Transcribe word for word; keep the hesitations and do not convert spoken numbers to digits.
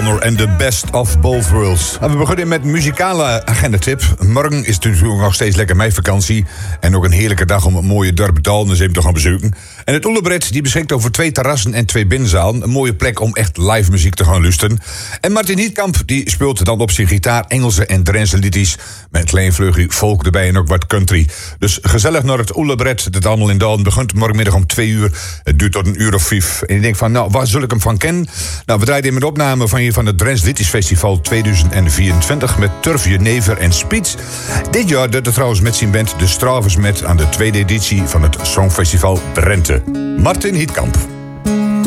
Connor en The Best of Both Worlds. En we beginnen met een muzikale agendatip. Morgen is het natuurlijk nog steeds lekker meivakantie. En ook een heerlijke dag om een mooie dorp Dalden eens even te gaan bezoeken. En het Oelebret die beschikt over twee terrassen en twee binnenzalen. Een mooie plek om echt live muziek te gaan luisteren. En Martin Hietkamp die speelt dan op zijn gitaar Engelse en Drentse liedjes. Met een klein vleugje folk erbij en ook wat country. Dus gezellig naar het Oelebret. Dat allemaal in Dalden begint morgenmiddag om twee uur. Het duurt tot een uur of vijf. En ik denk van, nou, waar zul ik hem van kennen? Nou, we draaien in met opname van hier van het Drents Liedjesfestival tweeduizend vierentwintig met Turf, Jenever en Spiets. Dit jaar doet het trouwens met zijn band De Stravers met aan de tweede editie van het Songfestival Drenthe. Martin Hietkamp.